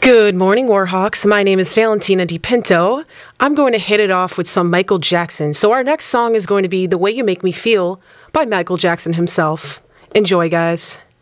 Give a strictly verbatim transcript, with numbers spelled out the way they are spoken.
Good morning, Warhawks. My name is Valentina DiPinto. I'm going to hit it off with some Michael Jackson. So our next song is going to be The Way You Make Me Feel by Michael Jackson himself. Enjoy, guys.